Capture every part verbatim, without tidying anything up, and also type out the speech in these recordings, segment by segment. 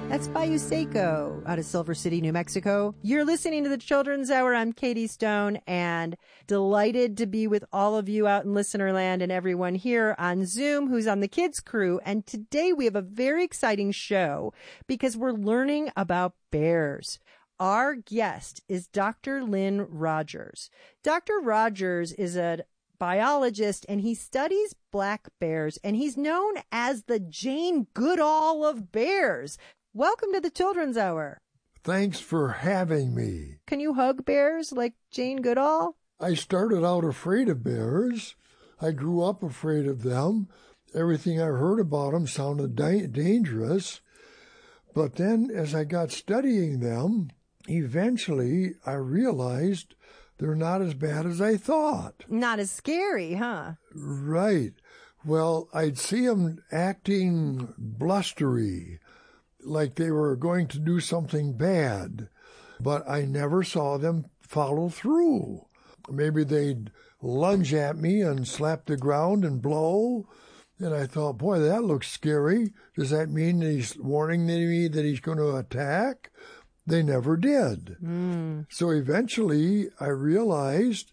That's Bayou Seco out of Silver City, New Mexico. You're listening to the Children's Hour. I'm Katie Stone, and delighted to be with all of you out in listener land and everyone here on Zoom who's on the kids crew. And today we have a very exciting show because we're learning about bears. Our guest is Doctor Lynn Rogers. Doctor Rogers is a biologist, and he studies black bears, and he's known as the Jane Goodall of bears. Welcome to the Children's Hour. Thanks for having me. Can you hug bears like Jane Goodall? I started out afraid of bears. I grew up afraid of them. Everything I heard about them sounded da- dangerous. But then as I got studying them, eventually I realized they're not as bad as I thought. Not as scary, huh? Right. Well, I'd see them acting blustery, like they were going to do something bad, but I never saw them follow through. Maybe they'd lunge at me and slap the ground and blow, and I thought, boy, that looks scary. Does that mean that he's warning me that he's going to attack? They never did. Mm. So eventually I realized,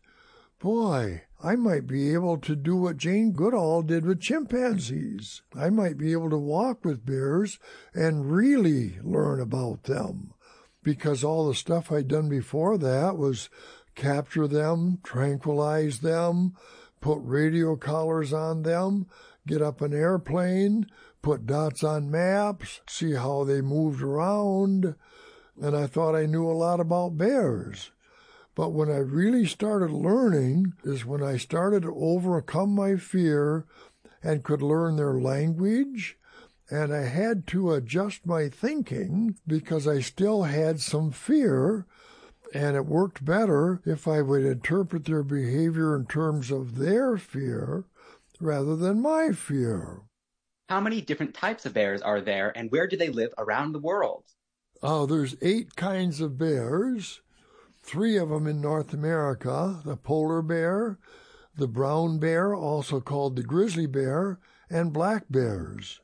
boy, I might be able to do what Jane Goodall did with chimpanzees. I might be able to walk with bears and really learn about them, because all the stuff I'd done before that was capture them, tranquilize them, put radio collars on them, get up an airplane, put dots on maps, see how they moved around, and I thought I knew a lot about bears. But when I really started learning is when I started to overcome my fear and could learn their language, and I had to adjust my thinking because I still had some fear, and it worked better if I would interpret their behavior in terms of their fear rather than my fear. How many different types of bears are there, and where do they live around the world? Oh, there's eight kinds of bears. Three of them in North America, the polar bear, the brown bear, also called the grizzly bear, and black bears.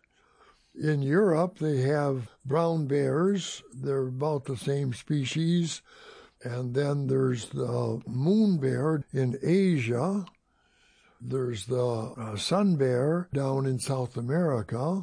In Europe, they have brown bears. They're about the same species. And then there's the moon bear in Asia. There's the uh, sun bear down in South America,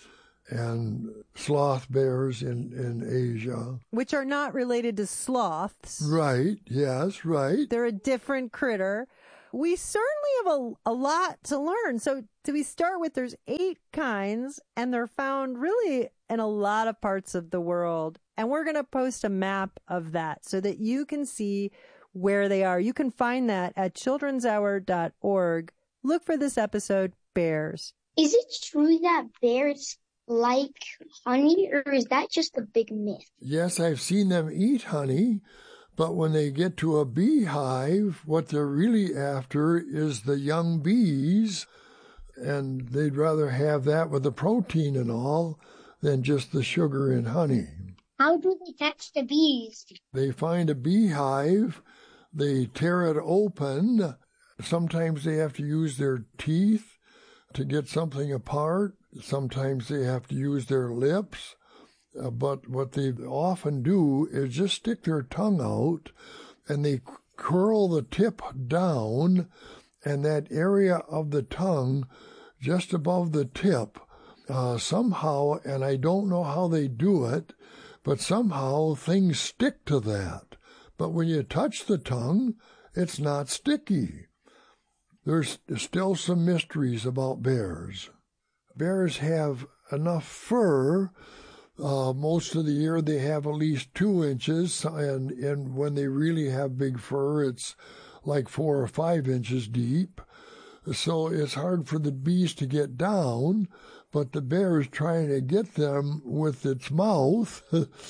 and sloth bears in, in Asia. Which are not related to sloths. Right, yes, right. They're a different critter. We certainly have a, a lot to learn. So do we start with there's eight kinds, and they're found really in a lot of parts of the world. And we're going to post a map of that so that you can see where they are. You can find that at children's hour dot org. Look for this episode, Bears. Is it true that bears like honey, or is that just a big myth? Yes, I've seen them eat honey, but when they get to a beehive, what they're really after is the young bees, and they'd rather have that with the protein and all than just the sugar in honey. How do they catch the bees? They find a beehive, they tear it open. Sometimes they have to use their teeth to get something apart. Sometimes they have to use their lips. Uh, but what they often do is just stick their tongue out, and they curl the tip down, and that area of the tongue just above the tip, uh, somehow, and I don't know how they do it, but somehow things stick to that. But when you touch the tongue, it's not sticky. There's still some mysteries about bears. Bears have enough fur. Uh, most of the year they have at least two inches, and, and when they really have big fur, it's like four or five inches deep. So it's hard for the bees to get down, but the bear is trying to get them with its mouth,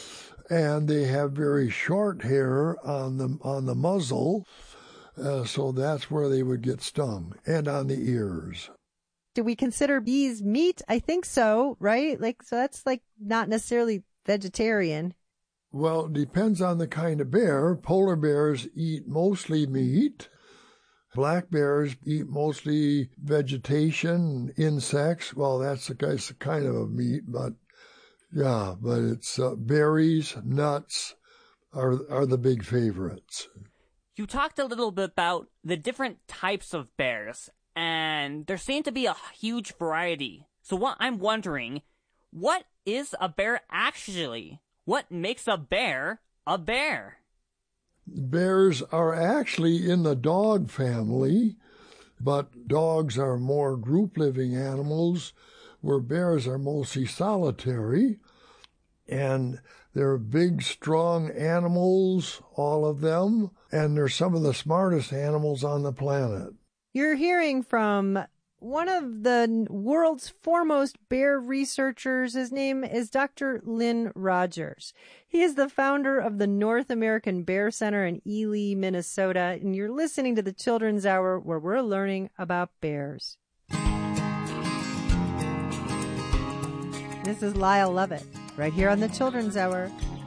and they have very short hair on the, on the muzzle, uh, so that's where they would get stung, and on the ears. Do we consider bees meat? I think so, right? Like, so that's like not necessarily vegetarian. Well, it depends on the kind of bear. Polar bears eat mostly meat. Black bears eat mostly vegetation, insects. Well, that's a kind of a meat, but Yeah, but it's uh, berries, nuts are are the big favorites. You talked a little bit about the different types of bears, and there seemed to be a huge variety. So what I'm wondering, what is a bear actually? What makes a bear a bear? Bears are actually in the dog family, but dogs are more group-living animals, where bears are mostly solitary. And they're big, strong animals, all of them, and they're some of the smartest animals on the planet. You're hearing from one of the world's foremost bear researchers. His name is Doctor Lynn Rogers. He is the founder of the North American Bear Center in Ely, Minnesota, and you're listening to the Children's Hour, where we're learning about bears. This is Lyle Lovett, right here on the Children's Hour